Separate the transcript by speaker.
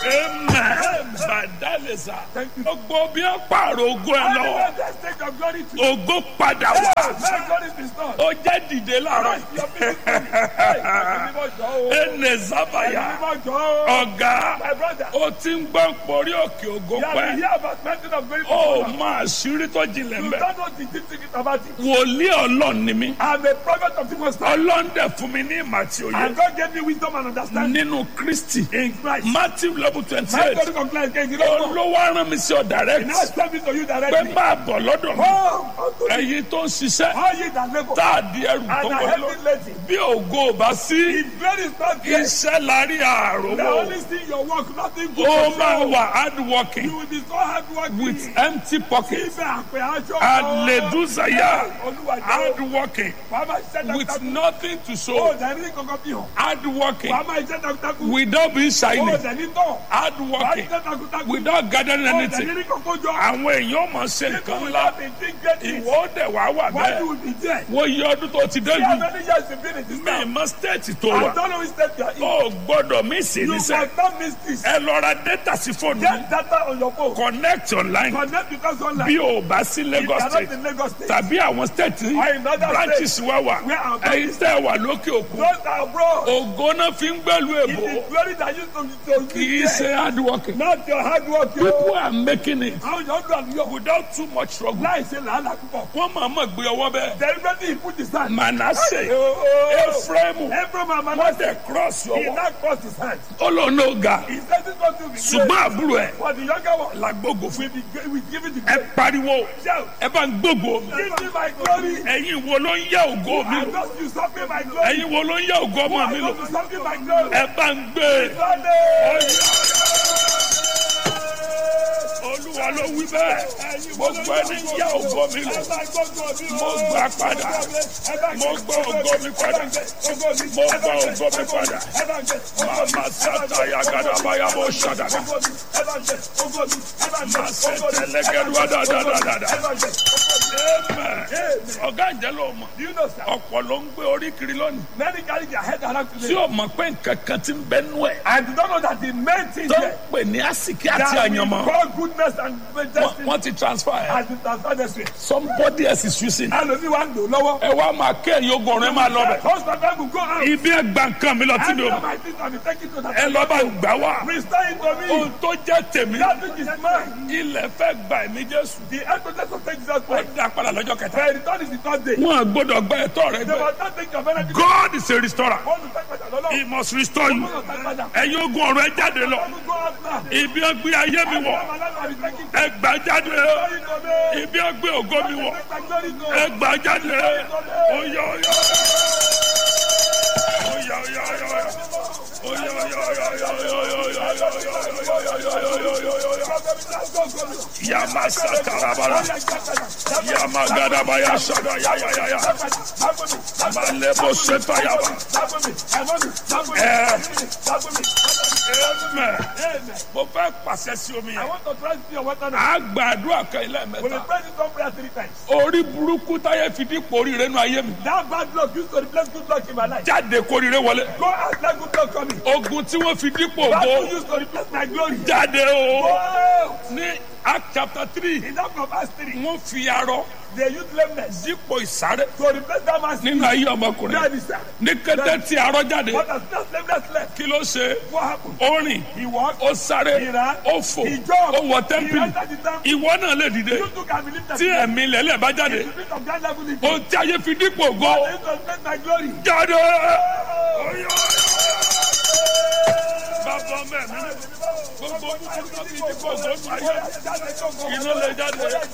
Speaker 1: Amen. Badalesa. Gbogbo bí wọ́n pààrọ̀ ògo ẹ lọ. Ògo padà wá. Ó jẹ́ dìde láàárọ̀. Ene Zabaya. Ọ̀gá. Ó ti ń gbọ́ porí òkè ògo pẹ́. Ó máa ṣírí tó jinlẹ̀ mbẹ́. Wòlíì Ọlọ́run ni mí. Ọlọ́run dẹ̀ fún mi ní ìmọ̀ àti òye.
Speaker 2: And God gave me wisdom and understanding
Speaker 1: Nínú Kristi.
Speaker 2: in Christ.
Speaker 1: Matthew 11:28. Olówó arán mi sí ọ direct.
Speaker 2: Now tell me to you
Speaker 1: Pé
Speaker 2: directly.
Speaker 1: máa bọ̀ lọ́dọ̀ mi.
Speaker 2: Come unto me,
Speaker 1: Ẹ̀yin tó ń ṣiṣẹ́.
Speaker 2: all ye that labor
Speaker 1: Tá a di ẹrù tó
Speaker 2: and are
Speaker 1: kọ
Speaker 2: heavy
Speaker 1: lọ.
Speaker 2: laden.
Speaker 1: Bí ògo ò bá sí.
Speaker 2: If God is not there,
Speaker 1: Iṣẹ́ la rí
Speaker 2: the
Speaker 1: àròwọ̀.
Speaker 2: only thing your work, nothing good.
Speaker 1: Ó
Speaker 2: for
Speaker 1: máa
Speaker 2: you.
Speaker 1: wà hard working
Speaker 2: You will be so hard working.
Speaker 1: with empty pockets.
Speaker 2: Ibẹ̀ àpè aṣọ.
Speaker 1: Àlèdúsàyà.
Speaker 2: Olúwa
Speaker 1: Hard
Speaker 2: jẹ́.
Speaker 1: working
Speaker 2: Wàá máa ṣiṣẹ́
Speaker 1: with
Speaker 2: takuntakun.
Speaker 1: nothing to
Speaker 2: Ó
Speaker 1: show.
Speaker 2: dẹ̀ ní kankan bí hàn.
Speaker 1: Hard working
Speaker 2: Wàá máa ṣiṣẹ́ takuntakun.
Speaker 1: without being
Speaker 2: Ó
Speaker 1: shiny.
Speaker 2: dẹ̀ ní tọ̀.
Speaker 1: Hard
Speaker 2: Wàá
Speaker 1: working
Speaker 2: ṣiṣẹ́ takuntakun.
Speaker 1: without gathering
Speaker 2: Ó dẹ̀
Speaker 1: anything.
Speaker 2: ní kankan jọ.
Speaker 1: Àwọn èèyàn máa ṣe nǹkan
Speaker 2: People will
Speaker 1: ńlá.
Speaker 2: not be think great things.
Speaker 1: Ìwọ ó dẹ̀ wá wà
Speaker 2: Why you
Speaker 1: bẹ́ẹ̀.
Speaker 2: will be there?
Speaker 1: Wọ́n yí ọdún tó ti dé
Speaker 2: See how
Speaker 1: yìí.
Speaker 2: many years you've been in this
Speaker 1: Mi
Speaker 2: town?
Speaker 1: mọ stéètì tó
Speaker 2: I
Speaker 1: wà.
Speaker 2: don't know which state you are in.
Speaker 1: Ó gbọ́dọ̀ mí sí
Speaker 2: You
Speaker 1: níṣẹ́.
Speaker 2: must not miss this.
Speaker 1: Ẹ lọ ra data sí fóònù.
Speaker 2: Get data on your phone.
Speaker 1: Connect online.
Speaker 2: Connect because online.
Speaker 1: Bí o bá sí
Speaker 2: If you
Speaker 1: Lagos
Speaker 2: are not
Speaker 1: state
Speaker 2: in Lagos State,
Speaker 1: tàbí àwọn state
Speaker 2: or in other
Speaker 1: branches wá wà.
Speaker 2: where our
Speaker 1: Ẹ̀yin tẹ́ wà lókè òkun.
Speaker 2: those are abroad.
Speaker 1: Ògo náà fi ń gbẹ́lu
Speaker 2: It
Speaker 1: èbó.
Speaker 2: is glory that you to
Speaker 1: Kì í ṣe hard working.
Speaker 2: not your hard work.
Speaker 1: People are making it
Speaker 2: Àwọn yóò dùn àlùyọ.
Speaker 1: without too much struggle.
Speaker 2: Láì ṣe làálàá púpọ̀.
Speaker 1: Wọ́n máa mọ̀ gbé ọwọ́ bẹ́ẹ̀.
Speaker 2: Deliberately he put his hand.
Speaker 1: Manasseh,
Speaker 2: Oh,
Speaker 1: Ephraim,
Speaker 2: Ephraim and
Speaker 1: wọ́n
Speaker 2: Manasseh.
Speaker 1: dẹ̀ cross
Speaker 2: He
Speaker 1: ọwọ́.
Speaker 2: now crossed his hand.
Speaker 1: Ó lọ ní ọ̀gá.
Speaker 2: He said it's going to be
Speaker 1: Ṣùgbọ́n
Speaker 2: great.
Speaker 1: àbúrò ẹ̀
Speaker 2: For the younger one,
Speaker 1: la gbógo fún.
Speaker 2: we be great. We give it the
Speaker 1: Ẹ
Speaker 2: great.
Speaker 1: pariwo.
Speaker 2: Shout.
Speaker 1: Ẹ bá ń gbógo mi.
Speaker 2: Give me my glory.
Speaker 1: Ẹ̀yin wo ló ń yá ògo mi
Speaker 2: I
Speaker 1: lò?
Speaker 2: just usurping my glory.
Speaker 1: Ẹ̀yin wo ló ń yá ògo ọmọ mi
Speaker 2: I
Speaker 1: lò?
Speaker 2: just usurping my glory.
Speaker 1: Ẹ bá ń gbé.
Speaker 2: Sunday.
Speaker 1: Olúwa ló wí bẹ́ẹ̀. Gbogbo ẹni ń yá ògo mi lò. Mo gbà padà. Mo gbọ́ ògo mi padà. Mo gbọ́ ògo mi padà. Màmá sátá yagadabaya bó ṣàdàdà. Màá ṣe tẹ̀lẹ́gẹ́dú àdàdàdàdà. Amen. Ọ̀gá ìjẹ́ ló mọ̀.
Speaker 2: Do you know, sir?
Speaker 1: Ọ̀pọ̀ ló ń gbé orí kiri lónìí.
Speaker 2: Many carry their head around
Speaker 1: Tí
Speaker 2: today.
Speaker 1: o mọ̀ pé nǹkan kan ti ń bẹ́nu ẹ̀.
Speaker 2: I do not know that the main thing
Speaker 1: Tó ń
Speaker 2: here
Speaker 1: pè ní àsìkí àti
Speaker 2: that we
Speaker 1: àyànmọ́.
Speaker 2: call goodness and destiny
Speaker 1: Wọ́n ti transfer ẹ̀.
Speaker 2: has been transferred this way.
Speaker 1: Somebody else is using.
Speaker 2: Ẹlòmíì wá ń lò lọ́wọ́.
Speaker 1: Ẹ wá máa kẹ́ ẹ̀yìn ogun ọ̀rẹ́ máa lọ bẹ̀.
Speaker 2: Most of them will go out.
Speaker 1: Ibi ẹ̀ gba nǹkan mi lọ tí mi ò
Speaker 2: And
Speaker 1: mọ̀.
Speaker 2: my things and be taken to
Speaker 1: Ẹ
Speaker 2: that.
Speaker 1: lọ bá gbà wá.
Speaker 2: Restore it to me.
Speaker 1: Ohun tó jẹ́ tèmi.
Speaker 2: That which is mine.
Speaker 1: Ilẹ̀ fẹ́ gbà ẹ̀mí Jésù.
Speaker 2: The evidence of Jesus
Speaker 1: Ó
Speaker 2: Christ.
Speaker 1: dá padà lọ́jọ́ kẹta.
Speaker 2: The return is the third day.
Speaker 1: Wọ́n á gbọ́dọ̀ gba ẹ̀tọ́ rẹ
Speaker 2: They
Speaker 1: gbẹ.
Speaker 2: must not take your benefit.
Speaker 1: God is a restorer.
Speaker 2: Wọ́n tún take better lọ́lọ́.
Speaker 1: He must restore you.
Speaker 2: Wọ́n tún take better.
Speaker 1: Ẹ̀yin ogun ọ̀rọ̀ ẹ jáde lọ.
Speaker 2: Wọ́n tún go out now.
Speaker 1: Ibi ẹ gbé ayé mi wọ̀.
Speaker 2: My life will be taken.
Speaker 1: Ẹ gbà jáde.
Speaker 2: Glory to me.
Speaker 1: Ibi ẹ gbé ògo mi wọ̀.
Speaker 2: Take my glory to
Speaker 1: Ẹ
Speaker 2: me.
Speaker 1: gbà jáde. Oya oya. Oya oya oya. Oya oya oya oya. Yama satarabara. Yama gadabaya sada ya ya ya ya. Malebo setayaba. Amen. Mo fẹ́ pàṣẹ sí omi
Speaker 2: I
Speaker 1: yẹn.
Speaker 2: want to try to see your water now.
Speaker 1: A gbàdúrà kan ilé
Speaker 2: We will
Speaker 1: mẹ́ta.
Speaker 2: pray this one prayer 3 times.
Speaker 1: Orí burúkú táyé fi dípò oríire nínú ayé mi.
Speaker 2: That bad luck used to replace good luck in my life.
Speaker 1: Jáde kóríire wọlé.
Speaker 2: Go out let good luck coming.
Speaker 1: Ogun tí wọ́n fi dípò
Speaker 2: That
Speaker 1: ògo.
Speaker 2: one used to replace my glory.
Speaker 1: Jáde o.
Speaker 2: Oh!
Speaker 1: Ní Act chapter 3.
Speaker 2: In that from verse 3,
Speaker 1: Wọ́n fi arọ
Speaker 2: they used lameness
Speaker 1: dípò ìsáré
Speaker 2: to replace that man's
Speaker 1: nínú ayé ọmọkùnrin.
Speaker 2: That is that.
Speaker 1: Ní kété tí arọ jáde.
Speaker 2: What has that lameness left?
Speaker 1: Kí ló ṣe?
Speaker 2: What happened?
Speaker 1: Ó rìn.
Speaker 2: He walked.
Speaker 1: Ó sáré.
Speaker 2: He ran.
Speaker 1: Ó fò.
Speaker 2: He jumped.
Speaker 1: Ó wọ
Speaker 2: He
Speaker 1: tẹ́ḿpìlì.
Speaker 2: entered the temple.
Speaker 1: Ìwọ náà lè dìde.
Speaker 2: You too can believe that.
Speaker 1: Tí ẹ̀mí lẹ́lẹ̀ bá jáde.
Speaker 2: The spirit of God level in
Speaker 1: Ohun tí ayé fi dípò ògo.
Speaker 2: They used to replace my glory.
Speaker 1: Jáde.
Speaker 2: Oh!
Speaker 1: Bàbá mẹ́rin. Gbogbo ojú tó fi dípò ògo nínú ayé. Iná lè jáde.